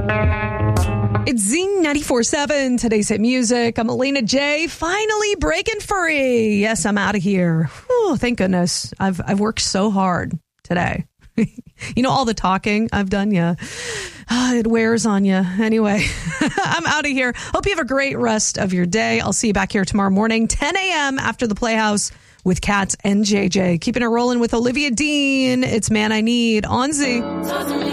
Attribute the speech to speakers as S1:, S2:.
S1: It's Zing 94.7, today's hit music. I'm Elena J, finally breaking free. Yes, I'm out of here. Whew, thank goodness. I've worked so hard today. You know, all the talking I've done, yeah. It wears on you. Anyway, I'm out of here. Hope you have a great rest of your day. I'll see you back here tomorrow morning, 10 a.m. after the Playhouse with Kat and JJ. Keeping it rolling with Olivia Dean. It's Man I Need on Z.